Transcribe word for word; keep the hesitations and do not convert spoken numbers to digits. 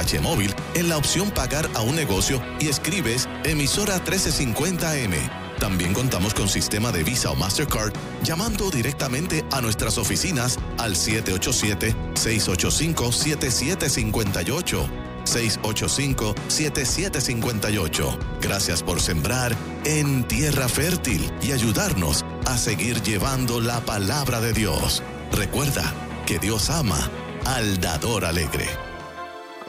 H Móvil en la opción Pagar a un negocio y escribes Emisora trece cincuenta M. También contamos con sistema de Visa o Mastercard llamando directamente a nuestras oficinas al siete ocho siete, seis ocho cinco, siete siete cinco ocho. seis ocho cinco, siete siete cinco ocho. Gracias por sembrar en tierra fértil y ayudarnos a seguir llevando la palabra de Dios. Recuerda que Dios ama al dador alegre.